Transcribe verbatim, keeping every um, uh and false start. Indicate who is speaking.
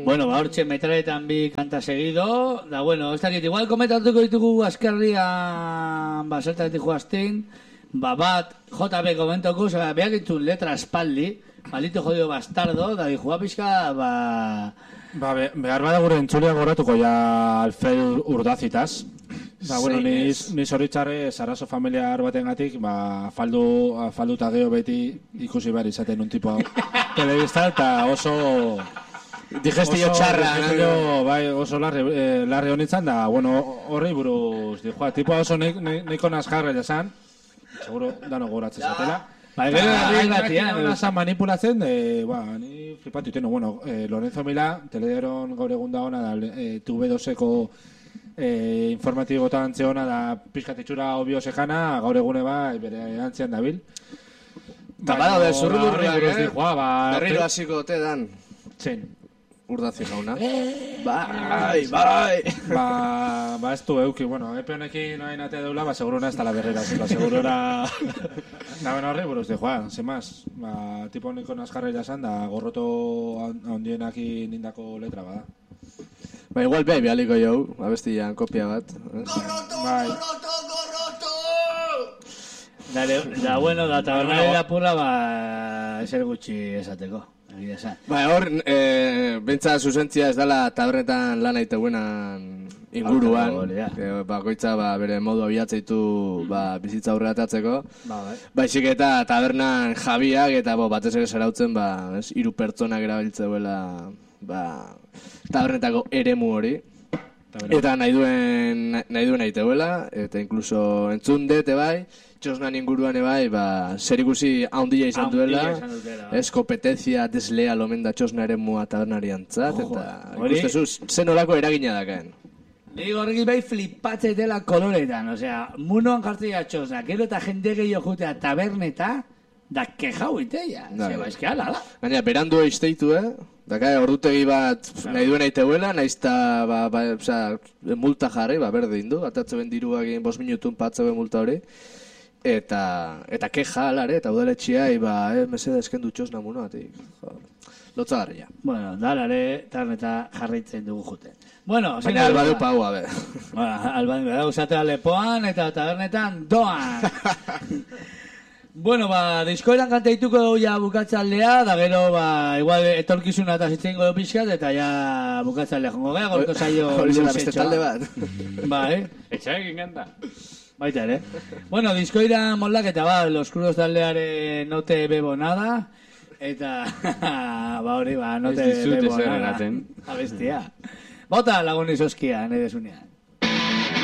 Speaker 1: Bueno, ba, hortxe metraletan bi kanta seguido, da bueno, ez dakit, igual komentatuko ditugu askerrian, ba, zertatik joaztin, ba, bat, J B komentoko, zera, behar ditun letra espaldi, maldito jodido bastardo, da, dijua pixka, ba...
Speaker 2: Ba, be, behar bada gure entzulia goratuko ja Alfred Urdazitaz. Ba, bueno, ni, ni zoritzarre Saraso familiar batengatik, ba, afaldu, afaldu eta geho beti ikusi behar izaten un tipo telebista, eta oso...
Speaker 3: Digestio txarra.
Speaker 2: Digestio, bai, oso larri, eh, larri honitzen, da, bueno, horri buruz, dijoa, tipo oso neiko nazkarra jasan, seguro, dano goratzen zatela.
Speaker 1: Ba, gero herri
Speaker 2: batian. Nasa manipulatzen, de, ba, ni flipatu iteno, bueno, eh, Lorenzo Mila, telederon gaur egun da ona, da, eh, T V doseko eh, informatibotan zeona, da, pizkatitxura obio sekana, gaur egune ba, bere antzian dabil.
Speaker 3: Eta bada, be, zurrudurriak, eh?
Speaker 2: Ba,
Speaker 3: berriro hasiko te dan.
Speaker 2: Zen.
Speaker 3: Urdazi jauna. Bai, bai.
Speaker 2: Ba, ba ez du euki, bueno, epe honekin noain atea deula, ba, seguro ez tala berrera, ba, seguro era... Da, bueno, horri buruz, de joa, ze más. Ba, tipo honeko nazkarra jasan, da, gorroto handienak nindako letra, bada.
Speaker 3: Ba, igual beha bialiko jau, abestian kopia bat.
Speaker 1: Gorroto, gorroto, gorroto! Dale, da, bueno, da, tabernari da pura, ba, eser gutxi esateko.
Speaker 3: Ba, hor, e, bentsa zuzentzia ez dala tabernetan lan aiteguenan inguruan. E, ba, goitza ba, bere modu abiatzeitu ba, bizitza aurreratatzeko.
Speaker 1: Ba, bai.
Speaker 3: Baizik eta tabernan jabiak eta bo, batez ere zarautzen ba, ez, hiru pertsonak erabiltzeuela ba, tabernetako eremu hori. Eta nahi duen nahi duen aiteuela, eta inkluso entzun dete bai, txosnan inguruan ebai, ba, zer ikusi haundia izan duela, ez, kompetentzia desleal omen da txosna ere mua tabernarian tzat, eta ikustezuz, zen olako eragina dakaen.
Speaker 1: Nik horrekin bai flipatze dela koloretan, osea, munoan jartzea txosna, gero eta jende gehiago jutea taberneta, da kejau iteia, zeba, eski ala, ala.
Speaker 3: Gaina, berandu eizteitu, eh? Daka, ordutegi bat nahi duen aiteuela, nahiz eta, ba, ba, oza, multa jarri, ba, berde indu, atatze ben diruak egin bos minutun patze ben multa hori, eta, eta keja alare, eta udaletxiai, ba, eh, meseda eskendu txosna munoatik, lotza garria.
Speaker 1: Bueno, dalare, tarneta jarraitzen dugu juten. Bueno,
Speaker 3: baina albadu pau, abe.
Speaker 1: Bueno, albadu, bera, usatea lepoan, eta tabernetan doan. Bueno, ba, diskoeran kantaituko dugu ja bukatzaldea, da gero, ba, igual etorkizuna eta zitzen godo pixkat, eta ja bukatzaldea jongo gara, gorko zailo...
Speaker 3: Hori zela beste talde bat.
Speaker 1: Ba, eh?
Speaker 2: Etxaekin ganta.
Speaker 1: Baita, ere. Bueno, diskoeran moldak eta ba, los crudos taldeare no te bebo nada, eta, ba, hori, ba, no te bebo nada. Abestia. Bota lagun izoskia, nire zunean.